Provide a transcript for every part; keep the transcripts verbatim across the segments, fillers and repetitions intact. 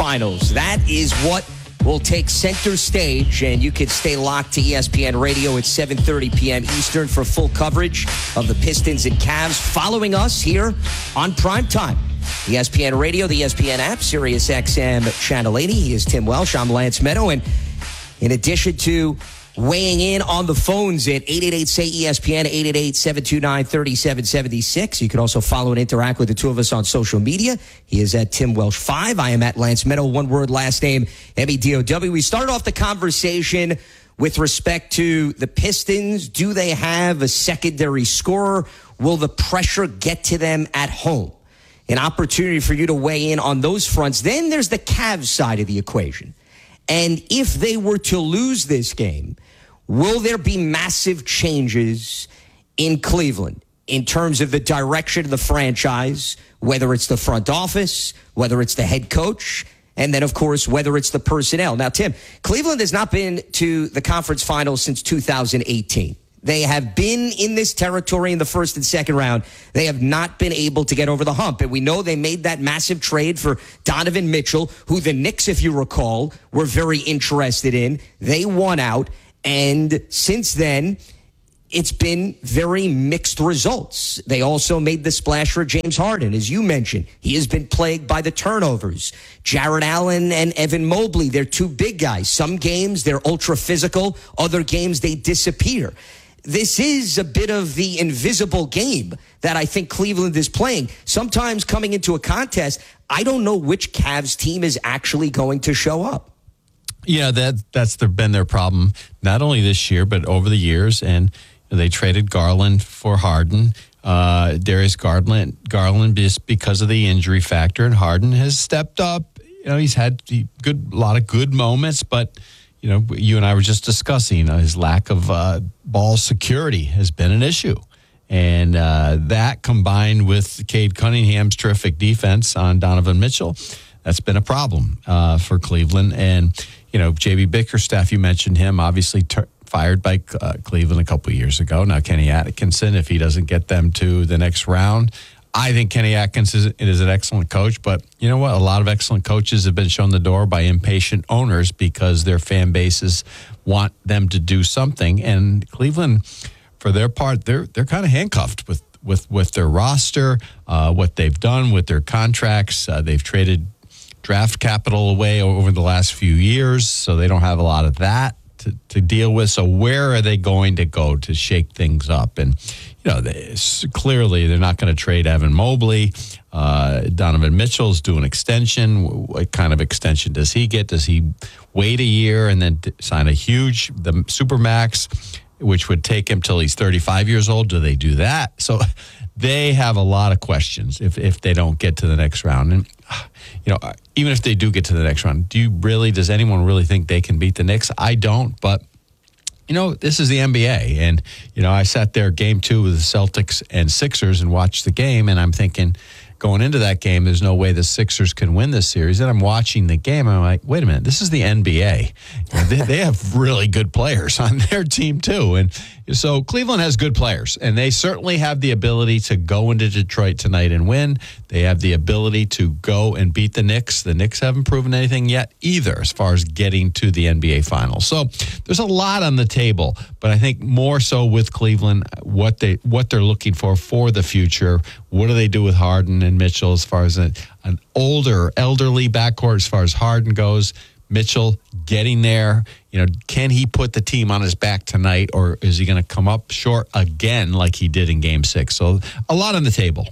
Finals. That is what will take center stage, and you can stay locked to E S P N Radio at seven thirty p.m. Eastern for full coverage of the Pistons and Cavs following us here on Primetime. E S P N Radio, the E S P N app, Sirius X M Channel eighty. He is Tim Welsh. I'm Lance Meadow, and in addition to weighing in on the phones at eight eight eight, S A Y, E S P N, eight eight eight, seven two nine, three seven seven six. You can also follow and interact with the two of us on social media. He is at Tim Welsh five. I am at Lance Meadow, one word, last name, M E D O W. We started off the conversation with respect to the Pistons. Do they have a secondary scorer? Will the pressure get to them at home? An opportunity for you to weigh in on those fronts. Then there's the Cavs side of the equation. And if they were to lose this game, will there be massive changes in Cleveland in terms of the direction of the franchise, whether it's the front office, whether it's the head coach, and then, of course, whether it's the personnel? Now, Tim, Cleveland has not been to the conference finals since two thousand eighteen. They have been in this territory in the first and second round. They have not been able to get over the hump. And we know they made that massive trade for Donovan Mitchell, who the Knicks, if you recall, were very interested in. They won out. And since then, it's been very mixed results. They also made the splash for James Harden, as you mentioned. He has been plagued by the turnovers. Jarrett Allen and Evan Mobley, they're two big guys. Some games, they're ultra physical. Other games, they disappear. This is a bit of the invisible game that I think Cleveland is playing. Sometimes coming into a contest, I don't know which Cavs team is actually going to show up. Yeah, that that's their, been their problem, not only this year, but over the years. And they traded Garland for Harden. Uh, Darius Garland, Garland just because of the injury factor, and Harden has stepped up. You know, he's had a good, a lot of good moments, but you know, you and I were just discussing, you know, his lack of uh, ball security has been an issue. And uh, that combined with Cade Cunningham's terrific defense on Donovan Mitchell, that's been a problem uh, for Cleveland. And, you know, J B Bickerstaff, you mentioned him, obviously ter- fired by uh, Cleveland a couple of years ago. Now, Kenny Atkinson, if he doesn't get them to the next round, I think Kenny Atkins is, is an excellent coach, but you know what? A lot of excellent coaches have been shown the door by impatient owners because their fan bases want them to do something. And Cleveland, for their part, they're they're kind of handcuffed with with with their roster, uh, what they've done with their contracts. Uh, they've traded draft capital away over the last few years, so they don't have a lot of that to, to deal with. So where are they going to go to shake things up? And you know, they, clearly they're not going to trade Evan Mobley. Uh, Donovan Mitchell's due an extension. What kind of extension does he get? Does he wait a year and then sign a huge, the Supermax, which would take him till he's thirty-five years old? Do they do that? So they have a lot of questions if, if they don't get to the next round. And, you know, even if they do get to the next round, do you really, does anyone really think they can beat the Knicks? I don't, but you know, this is the N B A, and, you know, I sat there game two with the Celtics and Sixers and watched the game, and I'm thinking, going into that game, there's no way the Sixers can win this series. And I'm watching the game, and I'm like, wait a minute, this is the N B A. they, they have really good players on their team, too. And so Cleveland has good players, and they certainly have the ability to go into Detroit tonight and win. They have the ability to go and beat the Knicks. The Knicks haven't proven anything yet either as far as getting to the N B A Finals. So there's a lot on the table, but I think more so with Cleveland, what, they, what they're looking for for the future. What do they do with Harden and Mitchell as far as a, an older, elderly backcourt as far as Harden goes? Mitchell getting there, you know, can he put the team on his back tonight, or is he going to come up short again like he did in game six? So a lot on the table.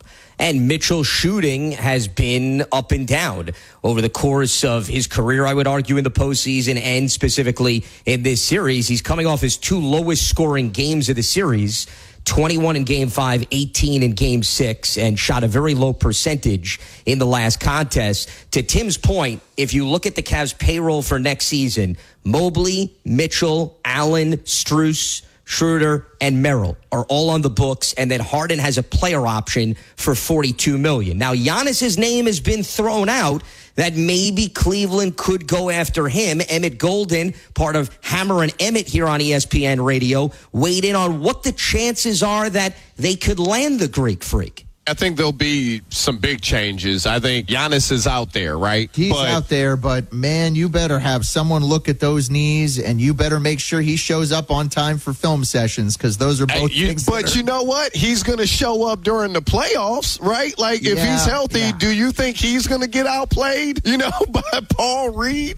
And Mitchell's shooting has been up and down over the course of his career, I would argue, in the postseason and specifically in this series. He's coming off his two lowest scoring games of the series, twenty-one in game five, eighteen in game six, and shot a very low percentage in the last contest. To Tim's point, if you look at the Cavs payroll for next season, Mobley, Mitchell, Allen, Strus, Schroeder, and Merrill are all on the books, and then Harden has a player option for forty-two million dollars. Now, Giannis's name has been thrown out that maybe Cleveland could go after him. Emmett Golden, part of Hammer and Emmett here on E S P N Radio, weighed in on what the chances are that they could land the Greek Freak. I think there'll be some big changes. I think Giannis is out there, right? He's but, out there, but, man, you better have someone look at those knees, and you better make sure he shows up on time for film sessions, because those are both you, things. But are, you know what? He's going to show up during the playoffs, right? Like, if yeah, he's healthy, yeah. do you think he's going to get outplayed, you know, by Paul Reed?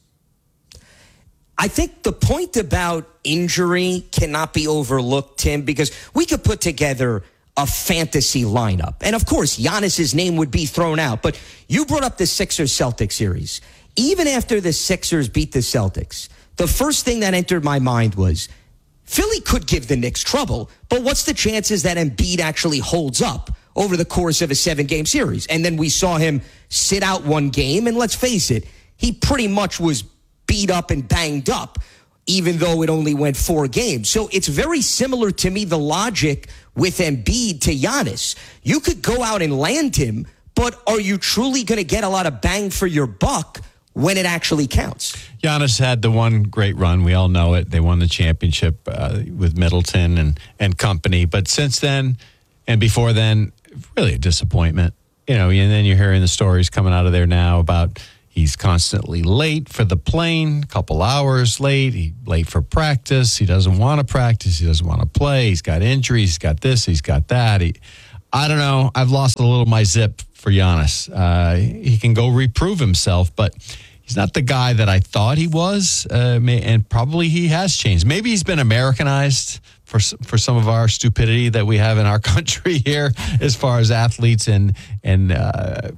I think the point about injury cannot be overlooked, Tim, because we could put together a fantasy lineup. And, of course, Giannis's name would be thrown out. But you brought up the Sixers-Celtics series. Even after the Sixers beat the Celtics, the first thing that entered my mind was Philly could give the Knicks trouble, but what's the chances that Embiid actually holds up over the course of a seven-game series? And then we saw him sit out one game, and let's face it, he pretty much was beat up and banged up, even though it only went four games. So it's very similar to me, the logic with Embiid to Giannis. You could go out and land him, but are you truly going to get a lot of bang for your buck when it actually counts? Giannis had the one great run. We all know it. They won the championship uh, with Middleton and, and company. But since then, and before then, really a disappointment. You know, and then you're hearing the stories coming out of there now about he's constantly late for the plane, a couple hours late. He late for practice. He doesn't want to practice. He doesn't want to play. He's got injuries. He's got this. He's got that. He, I don't know. I've lost a little my zip for Giannis. Uh, he can go reprove himself, but he's not the guy that I thought he was, uh, and probably he has changed. Maybe he's been Americanized for for some of our stupidity that we have in our country here as far as athletes and, and uh,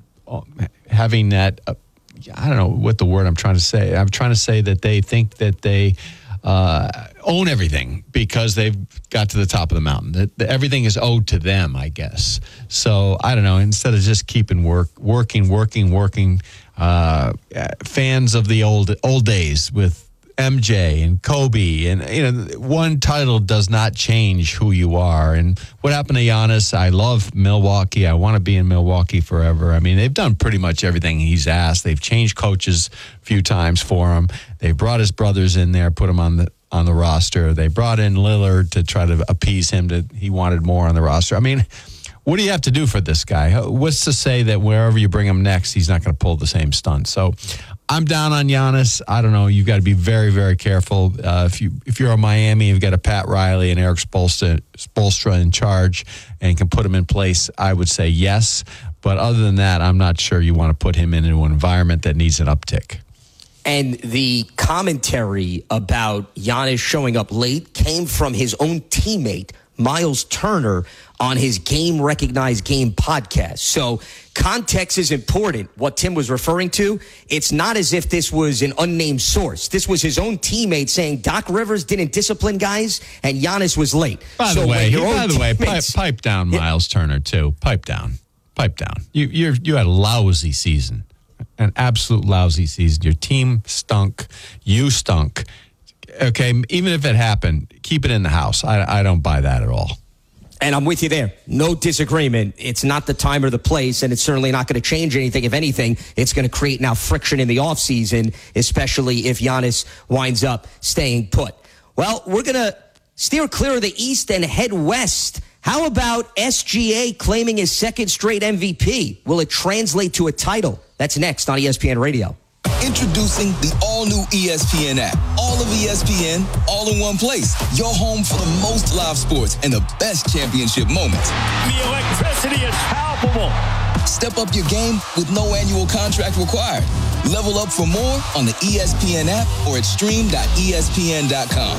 having that uh, I don't know what the word I'm trying to say. I'm trying to say that they think that they uh, own everything because they've got to the top of the mountain. That, that everything is owed to them, I guess. So I don't know. Instead of just keeping work, working, working, working, uh, fans of the old old days with M J and Kobe, and you know, one title does not change who you are. And what happened to Giannis? I love Milwaukee. I want to be in Milwaukee forever. I mean, they've done pretty much everything he's asked. They've changed coaches a few times for him. They brought his brothers in there, put him on the on the roster. They brought in Lillard to try to appease him. To he wanted more on the roster. I mean, what do you have to do for this guy? What's to say that wherever you bring him next, he's not going to pull the same stunt? So I'm down on Giannis. I don't know. You've got to be very, very careful. Uh, if, you, if you're in Miami, you've got a Pat Riley and Eric Spoelstra, Spoelstra in charge and can put him in place, I would say yes. But other than that, I'm not sure you want to put him into an environment that needs an uptick. And the commentary about Giannis showing up late came from his own teammate, Miles Turner, on his Game Recognized Game podcast. So context is important. What Tim was referring to, it's not as if this was an unnamed source. This was his own teammate saying Doc Rivers didn't discipline guys and Giannis was late. By so the way, your by own the way, pipe, teammates- pipe down Miles Yeah. Turner too. Pipe down, pipe down. You you you had a lousy season, an absolute lousy season. Your team stunk. You stunk. Okay, even if it happened, keep it in the house. I I don't buy that at all. And I'm with you there. No disagreement. It's not the time or the place, and it's certainly not going to change anything. If anything, it's going to create now friction in the offseason, especially if Giannis winds up staying put. Well, we're going to steer clear of the East and head west. How about S G A claiming his second straight M V P? Will it translate to a title? That's next on E S P N Radio. Introducing the all-new E S P N app. All of E S P N, all in one place. Your home for the most live sports and the best championship moments. The electricity is palpable. Step up your game with no annual contract required. Level up for more on the E S P N app or at stream dot E S P N dot com.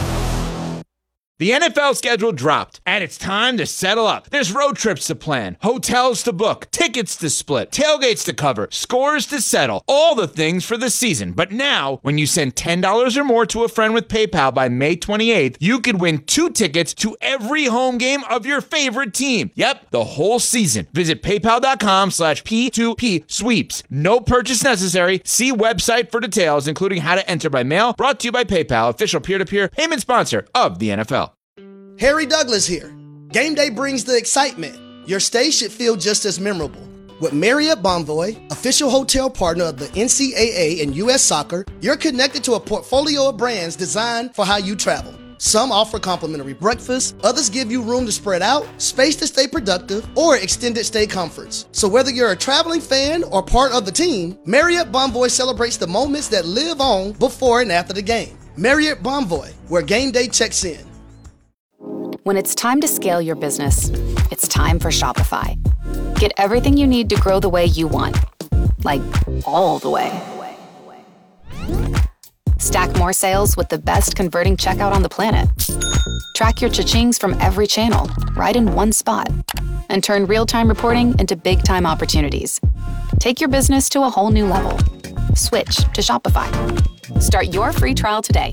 The N F L schedule dropped, and it's time to settle up. There's road trips to plan, hotels to book, tickets to split, tailgates to cover, scores to settle, all the things for the season. But now, when you send ten dollars or more to a friend with PayPal by May twenty-eighth, you could win two tickets to every home game of your favorite team. Yep, the whole season. Visit paypal.com slash P2P sweeps. No purchase necessary. See website for details, including how to enter by mail. Brought to you by PayPal, official peer-to-peer payment sponsor of the N F L. Harry Douglas here. Game day brings the excitement. Your stay should feel just as memorable. With Marriott Bonvoy, official hotel partner of the N C double A and U S Soccer, you're connected to a portfolio of brands designed for how you travel. Some offer complimentary breakfast, others give you room to spread out, space to stay productive, or extended stay comforts. So whether you're a traveling fan or part of the team, Marriott Bonvoy celebrates the moments that live on before and after the game. Marriott Bonvoy, where game day checks in. When it's time to scale your business, it's time for Shopify. Get everything you need to grow the way you want. Like, all the way. Stack more sales with the best converting checkout on the planet. Track your cha-chings from every channel, right in one spot. And turn real-time reporting into big-time opportunities. Take your business to a whole new level. Switch to Shopify. Start your free trial today.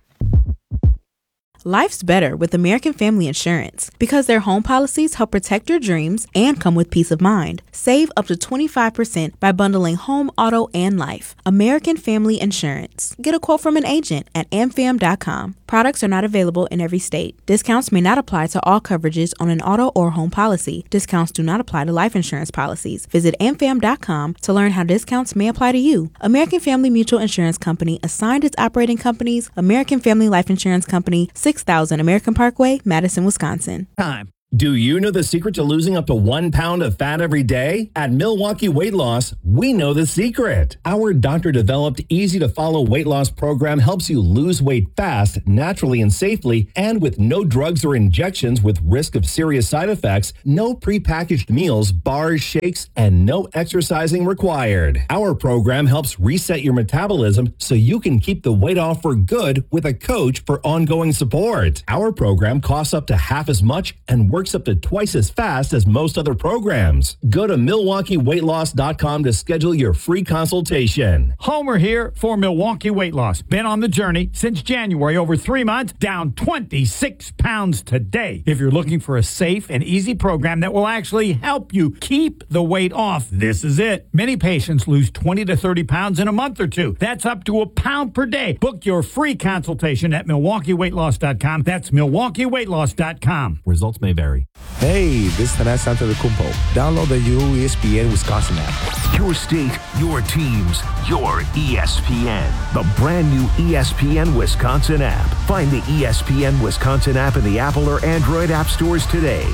Life's better with American Family Insurance because their home policies help protect your dreams and come with peace of mind. Save up to twenty-five percent by bundling home, auto, and life. American Family Insurance. Get a quote from an agent at a m fam dot com. Products are not available in every state. Discounts may not apply to all coverages on an auto or home policy. Discounts do not apply to life insurance policies. Visit a m fam dot com to learn how discounts may apply to you. American Family Mutual Insurance Company assigned its operating companies, American Family Life Insurance Company, six thousand American Parkway, Madison, Wisconsin. Time. Do you know the secret to losing up to one pound of fat every day? At Milwaukee Weight Loss, we know the secret. Our doctor-developed, easy-to-follow weight loss program helps you lose weight fast, naturally and safely, and with no drugs or injections with risk of serious side effects, no prepackaged meals, bars, shakes, and no exercising required. Our program helps reset your metabolism so you can keep the weight off for good with a coach for ongoing support. Our program costs up to half as much and works up to twice as fast as most other programs. Go to milwaukee weight loss dot com to schedule your free consultation. Homer here for Milwaukee Weight Loss. Been on the journey since January, over three months, down twenty-six pounds today. If you're looking for a safe and easy program that will actually help you keep the weight off, this is it. Many patients lose twenty to thirty pounds in a month or two. That's up to a pound per day. Book your free consultation at milwaukee weight loss dot com. That's milwaukee weight loss dot com. Results may vary. Hey, this is Tanas Antetokounmpo. Download the new E S P N Wisconsin app. Your state, your teams, your E S P N. The brand new E S P N Wisconsin app. Find the E S P N Wisconsin app in the Apple or Android app stores today.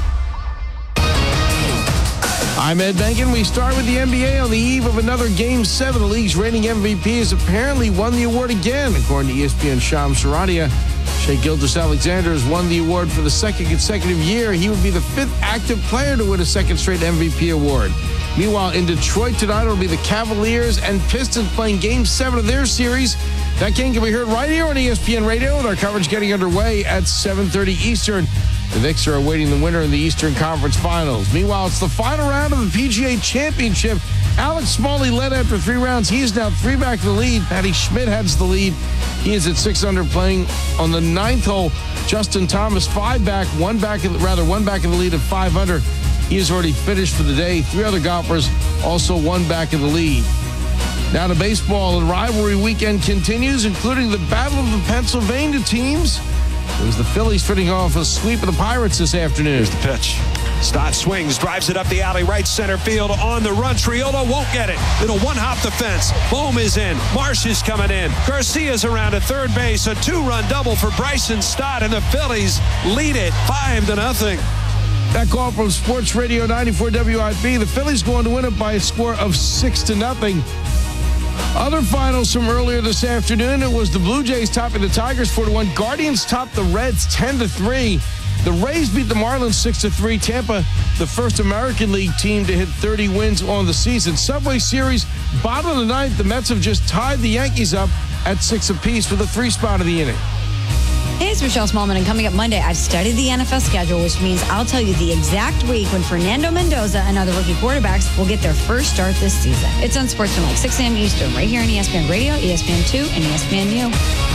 I'm Ed Benkin. We start with the N B A on the eve of another Game seven. The league's reigning M V P has apparently won the award again. According to E S P N's Shams Charania, Shai Gilgeous-Alexander has won the award for the second consecutive year. He would be the fifth active player to win a second straight M V P award. Meanwhile, in Detroit tonight, it'll be the Cavaliers and Pistons playing Game seven of their series. That game can be heard right here on E S P N Radio, with our coverage getting underway at seven thirty Eastern. The Knicks are awaiting the winner in the Eastern Conference Finals. Meanwhile, it's the final round of the P G A Championship. Alex Smalley led after three rounds. He is now three back to the lead. Patty Schmidt heads the lead. He is at six under, playing on the ninth hole. Justin Thomas five back, one back, rather one back in the lead at five under. He has already finished for the day. Three other golfers also one back in the lead. Now to baseball, and rivalry weekend continues, including the battle of the Pennsylvania teams. It was the Phillies fitting off a sweep of the Pirates this afternoon. Here's the pitch. Stott swings, drives it up the alley, right center field, on the run. Triolo won't get it. It'll one-hop the fence. Bohm is in. Marsh is coming in. Garcia's around at third base. A two-run double for Bryson Stott, and the Phillies lead it five to nothing. That call from Sports Radio ninety-four W I P. The Phillies going to win it by a score of six to nothing. Other finals from earlier this afternoon, it was the Blue Jays topping the Tigers four to one. Guardians topped the Reds ten to three. The Rays beat the Marlins six to three. Tampa, the first American League team to hit thirty wins on the season. Subway Series, bottom of the ninth, the Mets have just tied the Yankees up at six apiece with a three spot of the inning. Hey, it's Michelle Smallman, and coming up Monday, I've studied the N F L schedule, which means I'll tell you the exact week when Fernando Mendoza and other rookie quarterbacks will get their first start this season. It's on Sportsman, like six a.m. Eastern, right here on E S P N Radio, E S P N two, and E S P N U.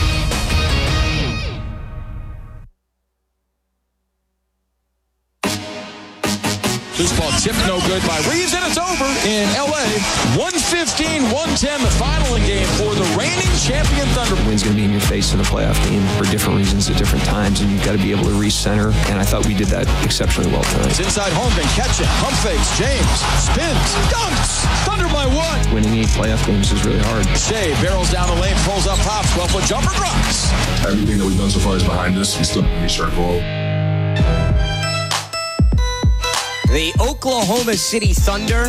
This ball tipped no good by Reeves, and it's over in L A. one fifteen one ten, the final game for the reigning champion Thunder. The wind's going to be in your face in a playoff game for different reasons at different times, and you've got to be able to recenter, and I thought we did that exceptionally well tonight. It's inside Holmgren, catch it, pump fakes, James, spins, dunks, Thunder by one. Winning eight playoff games is really hard. Shea barrels down the lane, pulls up, pops, twelve-foot jumper, drops. Everything that we've done so far is behind us. We still have to reach our goal. The Oklahoma City Thunder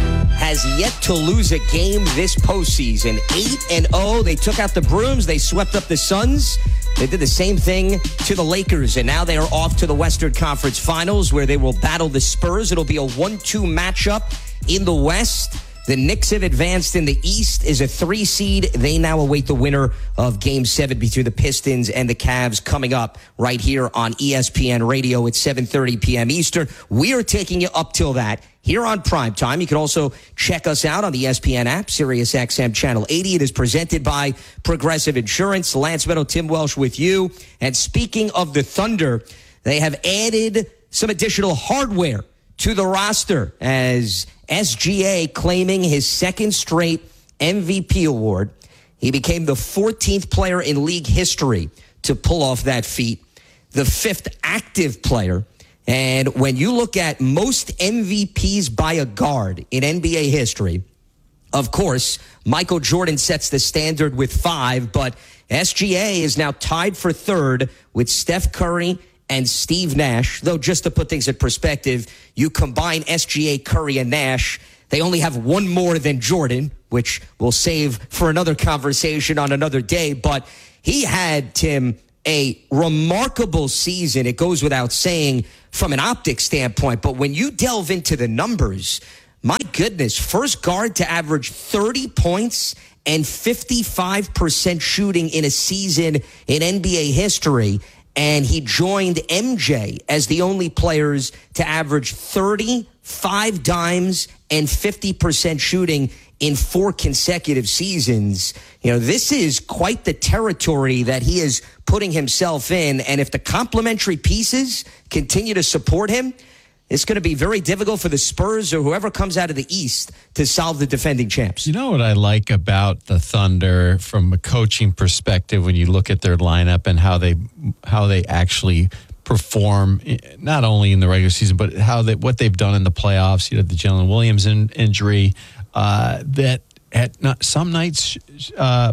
has yet to lose a game this postseason. eight and oh. They took out the Brooms. They swept up the Suns. They did the same thing to the Lakers, and now they are off to the Western Conference Finals, where they will battle the Spurs. It'll be a one two matchup in the West. The Knicks have advanced in the East as a three seed. They now await the winner of Game seven between the Pistons and the Cavs coming up right here on E S P N Radio at seven thirty p.m. Eastern. We are taking you up till that here on Primetime. You can also check us out on the E S P N app, Sirius X M Channel eighty. It is presented by Progressive Insurance. Lance Meadow, Tim Welsh with you. And speaking of the Thunder, they have added some additional hardware to the roster as S G A claiming his second straight M V P award. He became the fourteenth player in league history to pull off that feat, the fifth active player. And when you look at most M V Ps by a guard in N B A history, of course, Michael Jordan sets the standard with five, but S G A is now tied for third with Steph Curry and Steve Nash. Though, just to put things in perspective, you combine S G A, Curry, and Nash, they only have one more than Jordan, which we'll save for another conversation on another day. But he had, Tim, a remarkable season. It goes without saying from an optics standpoint. But when you delve into the numbers, my goodness, first guard to average thirty points and fifty-five percent shooting in a season in N B A history. And he joined M J as the only players to average thirty, five dimes, and fifty percent shooting in four consecutive seasons. You know, this is quite the territory that he is putting himself in. And if the complementary pieces continue to support him, it's going to be very difficult for the Spurs or whoever comes out of the East to solve the defending champs. You know what I like about the Thunder from a coaching perspective when you look at their lineup and how they how they actually perform, not only in the regular season, but how they, what they've done in the playoffs. You know, the Jalen Williams in, injury, uh, that at not, some nights uh,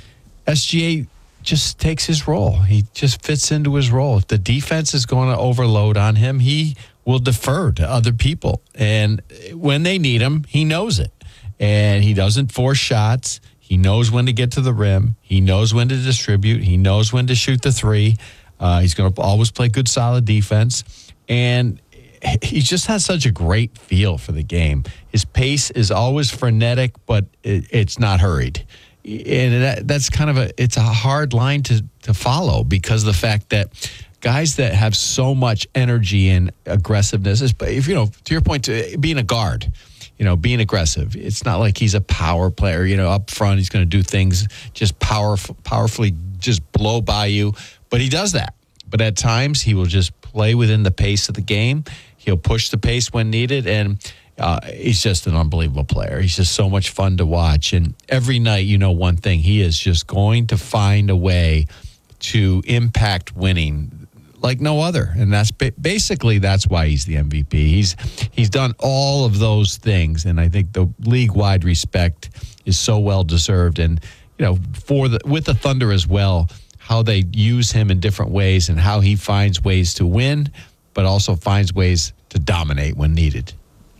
S G A just takes his role. He just fits into his role. If the defense is going to overload on him, he will defer to other people. And when they need him, he knows it. And he doesn't force shots. He knows when to get to the rim. He knows when to distribute. He knows when to shoot the three. Uh, he's going to always play good, solid defense. And he just has such a great feel for the game. His pace is always frenetic, but it, it's not hurried. And that, that's kind of a, it's a hard line to, to follow because of the fact that guys that have so much energy and aggressiveness, is, if you know, to your point, to being a guard, you know, being aggressive. It's not like he's a power player, you know, up front. He's going to do things just powerful, powerfully, just blow by you. But he does that. But at times he will just play within the pace of the game. He'll push the pace when needed, and uh, he's just an unbelievable player. He's just so much fun to watch. And every night, you know, one thing, he is just going to find a way to impact winning like no other. And that's basically, that's why he's the M V P. He's he's done all of those things, and I think the league-wide respect is so well deserved. And you know, for the with the Thunder as well, how they use him in different ways and how he finds ways to win, but also finds ways to dominate when needed.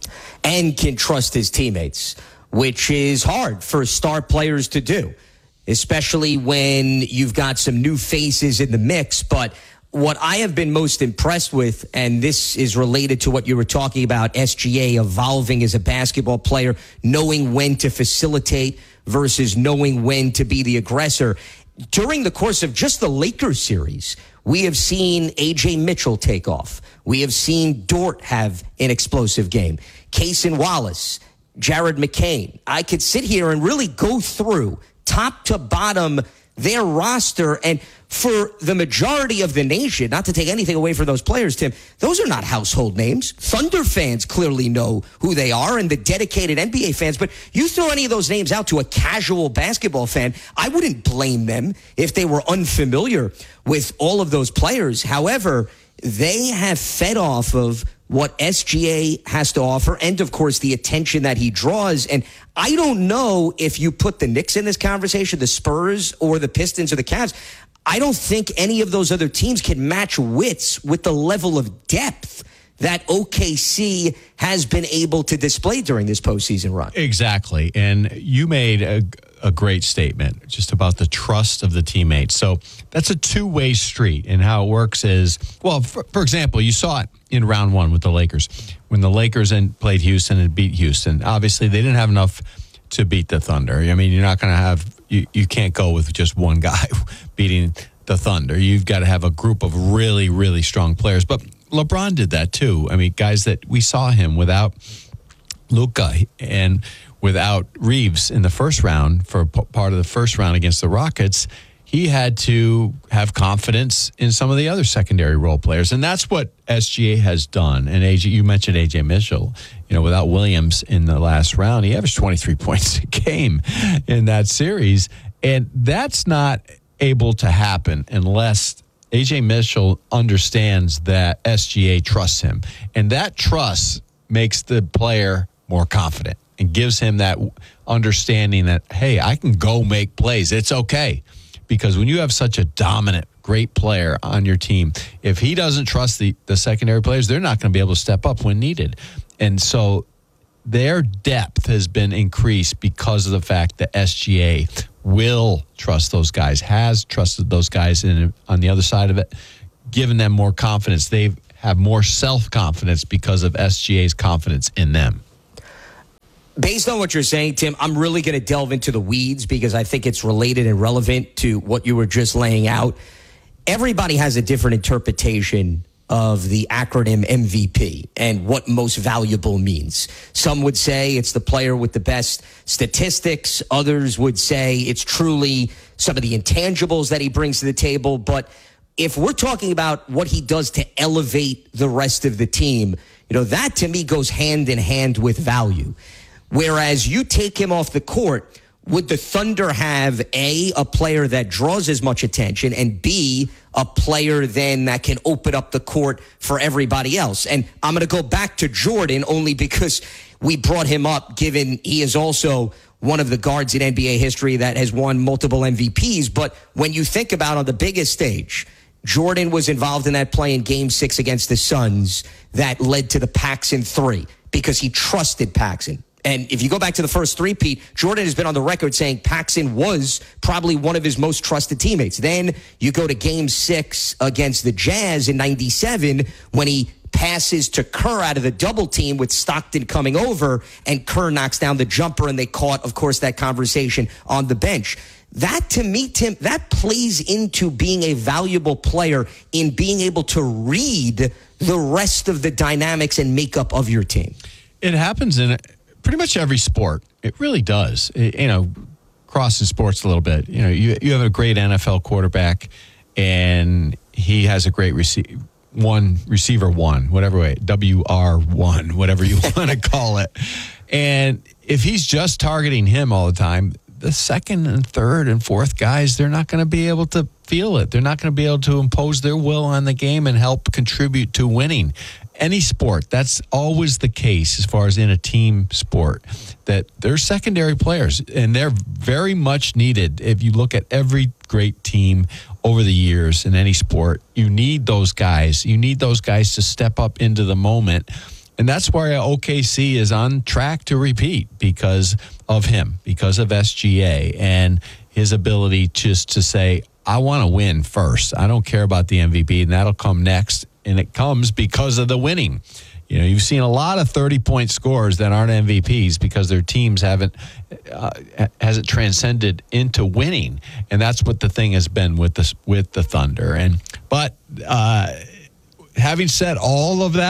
And can trust his teammates, which is hard for star players to do, especially when you've got some new faces in the mix. But what I have been most impressed with, and this is related to what you were talking about, S G A evolving as a basketball player, knowing when to facilitate versus knowing when to be the aggressor. During the course of just the Lakers series, we have seen A J Mitchell take off. We have seen Dort have an explosive game. Cason Wallace, Jared McCain. I could sit here and really go through top to bottom their roster. And for the majority of the nation, not to take anything away from those players, Tim, those are not household names. Thunder fans clearly know who they are, and the dedicated N B A fans. But you throw any of those names out to a casual basketball fan, I wouldn't blame them if they were unfamiliar with all of those players. However, they have fed off of what S G A has to offer and, of course, the attention that he draws. And I don't know if you put the Knicks in this conversation, the Spurs or the Pistons or the Cavs. I don't think any of those other teams can match wits with the level of depth that O K C has been able to display during this postseason run. Exactly. And you made a, a great statement just about the trust of the teammates. So that's a two-way street. And how it works is, well, for, for example, you saw it in round one with the Lakers. When the Lakers and played Houston and beat Houston, obviously they didn't have enough to beat the Thunder. I mean, you're not going to have, you, you can't go with just one guy beating the Thunder. You've got to have a group of really, really strong players. But LeBron did that too. I mean, guys that we saw him without Luka and without Reeves in the first round for p- part of the first round against the Rockets, he had to have confidence in some of the other secondary role players. And that's what S G A has done. And A J, you mentioned A J Mitchell, you know, without Williams in the last round, he averaged twenty-three points a game in that series. And that's not able to happen unless A J Mitchell understands that S G A trusts him. And that trust makes the player more confident and gives him that understanding that, hey, I can go make plays. It's okay. Because when you have such a dominant, great player on your team, if he doesn't trust the, the secondary players, they're not going to be able to step up when needed. And so their depth has been increased because of the fact that S G A will trust those guys, has trusted those guys in, on the other side of it, given them more confidence. They have more self-confidence because of S G A's confidence in them. Based on what you're saying, Tim, I'm really going to delve into the weeds because I think it's related and relevant to what you were just laying out. Everybody has a different interpretation of the acronym M V P and what most valuable means. Some would say it's the player with the best statistics. Others would say it's truly some of the intangibles that he brings to the table. But if we're talking about what he does to elevate the rest of the team, you know, that to me goes hand in hand with value. Whereas you take him off the court, would the Thunder have, A, a player that draws as much attention, and B, a player then that can open up the court for everybody else? And I'm going to go back to Jordan only because we brought him up, given he is also one of the guards in N B A history that has won multiple M V Ps. But when you think about on the biggest stage, Jordan was involved in that play in Game six against the Suns that led to the Paxson three because he trusted Paxson. And if you go back to the first three-peat, Jordan has been on the record saying Paxson was probably one of his most trusted teammates. Then you go to Game six against the Jazz in ninety-seven when he passes to Kerr out of the double team with Stockton coming over, and Kerr knocks down the jumper, and they caught, of course, that conversation on the bench. That, to me, Tim, that plays into being a valuable player in being able to read the rest of the dynamics and makeup of your team. It happens in pretty much every sport. It really does. It, you know, crossing sports a little bit. You know, you you have a great N F L quarterback, and he has a great receiver. One receiver one, whatever way, W R one, whatever you want to call it. And if he's just targeting him all the time, the second and third and fourth guys, they're not going to be able to feel it. They're not going to be able to impose their will on the game and help contribute to winning. Any sport, that's always the case as far as in a team sport, that they're secondary players, and they're very much needed. If you look at every great team over the years in any sport, you need those guys. You need those guys to step up into the moment. And that's why O K C is on track to repeat because of him, because of S G A and his ability just to say, I want to win first. I don't care about the M V P, and that'll come next. And it comes because of the winning. You know, you've seen a lot of thirty-point scores that aren't M V Ps because their teams haven't uh, hasn't transcended into winning, and that's what the thing has been with the with the Thunder. And but uh, having said all of that,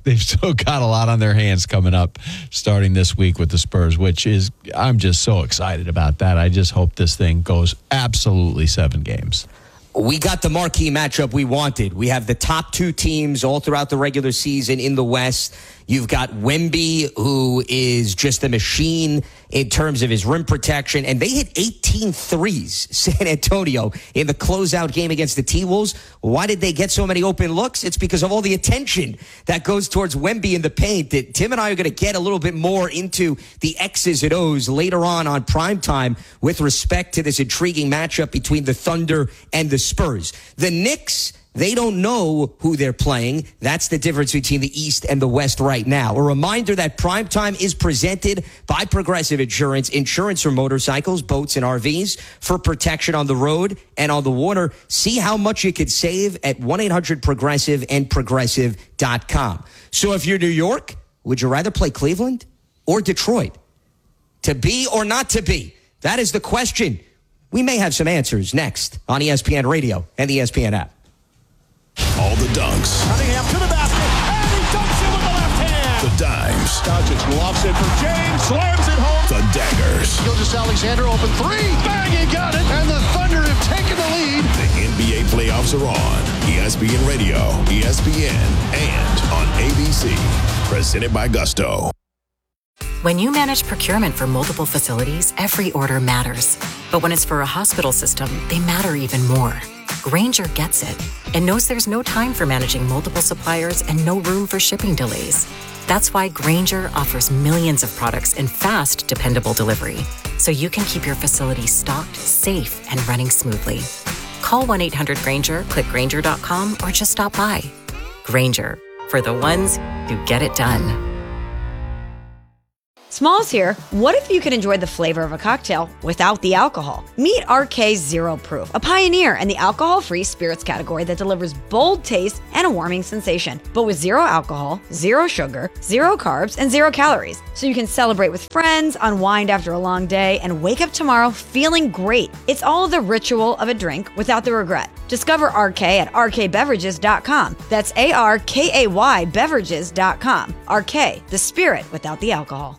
they've still got a lot on their hands coming up starting this week with the Spurs, which is, I'm just so excited about that. I just hope this thing goes absolutely seven games. We got the marquee matchup we wanted. We have the top two teams all throughout the regular season in the West. You've got Wemby, who is just a machine in terms of his rim protection. And they hit eighteen threes, San Antonio, in the closeout game against the T-Wolves. Why did they get so many open looks? It's because of all the attention that goes towards Wemby in the paint. That Tim and I are going to get a little bit more into the X's and O's later on on primetime with respect to this intriguing matchup between the Thunder and the Spurs. The Knicks, they don't know who they're playing. That's the difference between the East and the West right now. A reminder that Primetime is presented by Progressive Insurance, insurance for motorcycles, boats, and R Vs for protection on the road and on the water. See how much you could save at one eight hundred progressive and progressive dot com. So if you're New York, would you rather play Cleveland or Detroit? To be or not to be? That is the question. We may have some answers next on E S P N Radio and the E S P N app. All the dunks. Cunningham to the basket, and he dunks it with the left hand. The dimes. Doncic lofts it for James, slams it home. The daggers. Gilgeous-Alexander open three, bang, he got it, and the Thunder have taken the lead. The N B A playoffs are on. E S P N Radio, E S P N, and on A B C. Presented by Gusto. When you manage procurement for multiple facilities, every order matters. But when it's for a hospital system, they matter even more. Grainger gets it and knows there's no time for managing multiple suppliers and no room for shipping delays. That's why Grainger offers millions of products in fast, dependable delivery, so you can keep your facility stocked, safe, and running smoothly. Call one eight hundred Grainger, click Grainger dot com, or just stop by. Grainger, for the ones who get it done. Smalls here. What if you could enjoy the flavor of a cocktail without the alcohol? Meet R K Zero Proof, a pioneer in the alcohol-free spirits category that delivers bold taste and a warming sensation, but with zero alcohol, zero sugar, zero carbs, and zero calories. So you can celebrate with friends, unwind after a long day, and wake up tomorrow feeling great. It's all the ritual of a drink without the regret. Discover R K at R K beverages dot com. That's A R K A Y beverages dot com. R K, the spirit without the alcohol.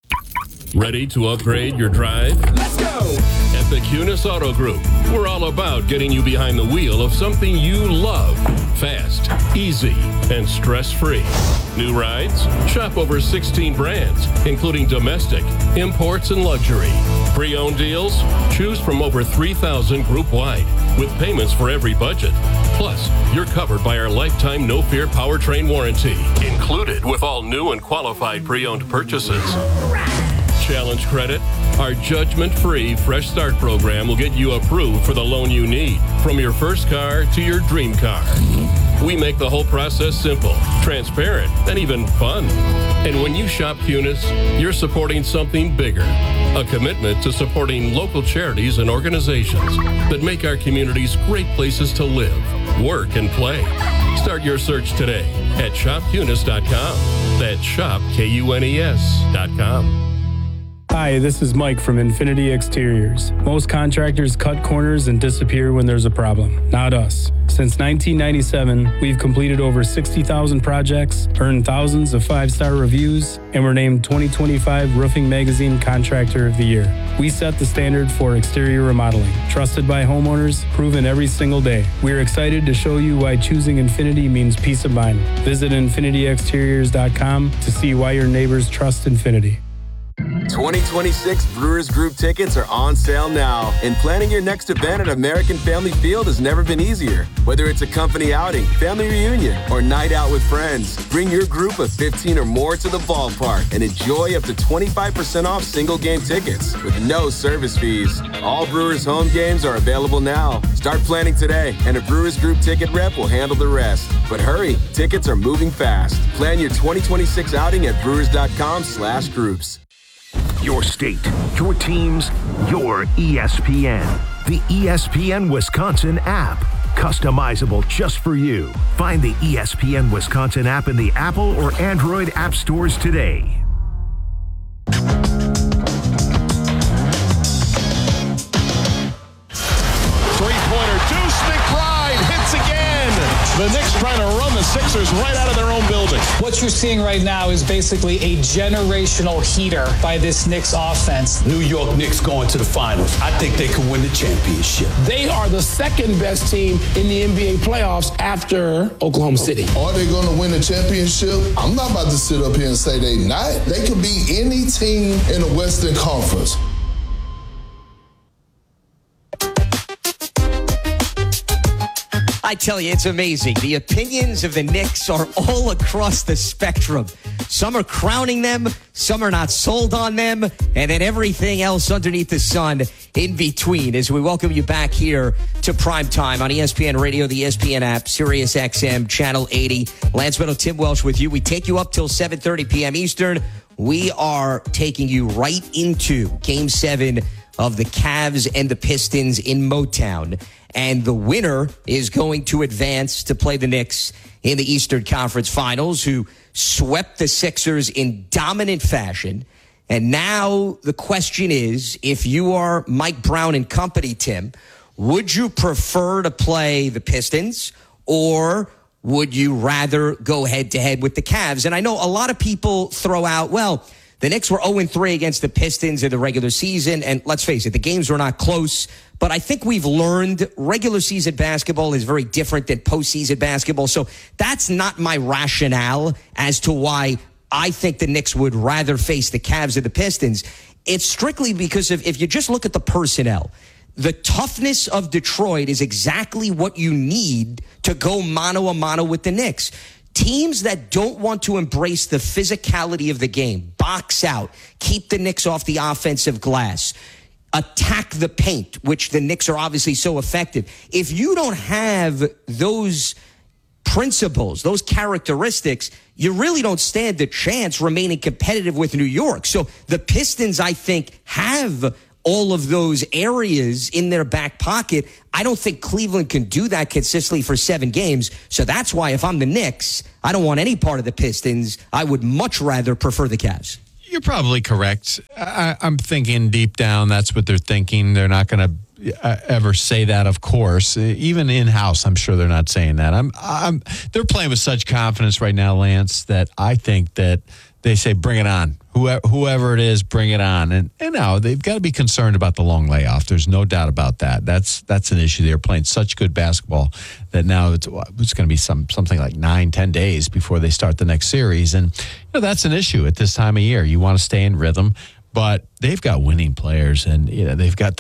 Ready to upgrade your drive? Let's go! At the Kunis Auto Group, we're all about getting you behind the wheel of something you love. Fast, easy, and stress-free. New rides? Shop over sixteen brands, including domestic, imports, and luxury. Pre-owned deals? Choose from over three thousand group-wide, with payments for every budget. Plus, you're covered by our lifetime no-fear powertrain warranty, included with all new and qualified pre-owned purchases. Challenge credit? Our judgment-free Fresh Start program will get you approved for the loan you need, from your first car to your dream car. We make the whole process simple, transparent, and even fun. And when you shop Kunis, you're supporting something bigger, a commitment to supporting local charities and organizations that make our communities great places to live, work, and play. Start your search today at shop kunis dot com. That's shop K U N E S dot com. Hi, this is Mike from Infinity Exteriors. Most contractors cut corners and disappear when there's a problem. Not us. Since nineteen ninety-seven, we've completed over sixty thousand projects, earned thousands of five-star reviews, and were named twenty twenty-five Roofing Magazine Contractor of the Year. We set the standard for exterior remodeling. Trusted by homeowners, proven every single day. We're excited to show you why choosing Infinity means peace of mind. Visit infinity exteriors dot com to see why your neighbors trust Infinity. twenty twenty-six Brewers Group tickets are on sale now, and planning your next event at American Family Field has never been easier. Whether it's a company outing, family reunion, or night out with friends, bring your group of fifteen or more to the ballpark and enjoy up to twenty-five percent off single game tickets with no service fees. All Brewers home games are available now. Start planning today, and a Brewers Group ticket rep will handle the rest. But hurry, tickets are moving fast. Plan your twenty twenty-six outing at brewers dot com slash groups. Your state, your teams, your E S P N. The E S P N Wisconsin app. Customizable just for you. Find the E S P N Wisconsin app in the Apple or Android app stores today. Three-pointer, Deuce McBride hits again. The Knicks trying to run the Sixers right out of their own building. What you're seeing right now is basically a generational heater by this Knicks offense. New York Knicks going to the finals. I think they can win the championship. They are the second best team in the N B A playoffs after Oklahoma City. Are they going to win the championship? I'm not about to sit up here and say they not. They could be any team in the Western Conference. I tell you, it's amazing. The opinions of the Knicks are all across the spectrum. Some are crowning them, some are not sold on them, and then everything else underneath the sun in between. As we welcome you back here to Primetime on E S P N Radio, the E S P N app, Sirius X M, Channel eighty. Lance Meadow, Tim Welsh with you. We take you up till seven thirty p.m. Eastern. We are taking you right into Game seven of the Cavs and the Pistons in Motown. And the winner is going to advance to play the Knicks in the Eastern Conference Finals, who swept the Sixers in dominant fashion. And now the question is, if you are Mike Brown and company, Tim, would you prefer to play the Pistons, or would you rather go head-to-head with the Cavs? And I know a lot of people throw out, well, the Knicks were oh and three against the Pistons in the regular season, and let's face it, the games were not close. But I think we've learned regular season basketball is very different than postseason basketball. So that's not my rationale as to why I think the Knicks would rather face the Cavs or the Pistons. It's strictly because of, if you just look at the personnel, the toughness of Detroit is exactly what you need to go mano a mano with the Knicks. Teams that don't want to embrace the physicality of the game, box out, keep the Knicks off the offensive glass, attack the paint, which the Knicks are obviously so effective. If you don't have those principles, those characteristics, you really don't stand a chance remaining competitive with New York. So the Pistons, I think, have all of those areas in their back pocket. I don't think Cleveland can do that consistently for seven games. So that's why if I'm the Knicks, I don't want any part of the Pistons. I would much rather prefer the Cavs. You're probably correct. I, I'm thinking deep down that's what they're thinking. They're not going to uh, ever say that, of course. Even in-house, I'm sure they're not saying that. I'm, I'm, they're playing with such confidence right now, Lance, that I think that they say, bring it on. Whoever, whoever it is, bring it on. And, and now they've got to be concerned about the long layoff. There's no doubt about that. That's that's an issue. They're playing such good basketball that now it's, it's going to be some something like nine, ten days before they start the next series. And you know, that's an issue at this time of year. You want to stay in rhythm, but they've got winning players, and you know, they've got